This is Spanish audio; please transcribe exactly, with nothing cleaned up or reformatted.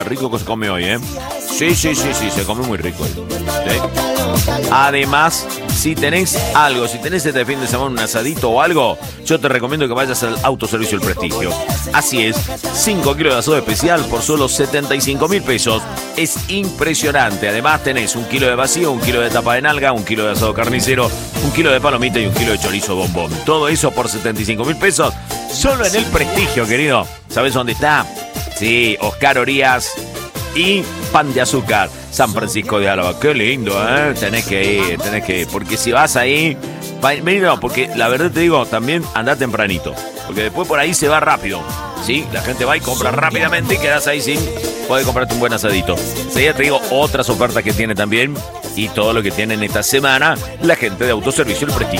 Rico que se come hoy, ¿eh? Sí, sí, sí, sí, se come muy rico. ¿Sí? Además, si tenés algo, si tenés este fin de semana un asadito o algo, yo te recomiendo que vayas al Autoservicio El Prestigio. Así es, cinco kilos de asado especial por solo setenta y cinco mil pesos. Es impresionante. Además tenés un kilo de vacío, un kilo de tapa de nalga, un kilo de asado carnicero, un kilo de palomita y un kilo de chorizo bombón. Todo eso por setenta y cinco mil pesos, solo en El Prestigio, querido. ¿Sabés dónde está? Sí, Oscar Orías y Pan de Azúcar, San Francisco de Álava. Qué lindo, ¿eh? Tenés que ir, tenés que ir. Porque si vas ahí, va, no, porque la verdad te digo, también andá tempranito. Porque después por ahí se va rápido, ¿sí? La gente va y compra rápidamente y quedás ahí sin poder comprarte un buen asadito. Seguida te digo otras ofertas que tiene también y todo lo que tienen esta semana la gente de Autoservicio El Prestigio.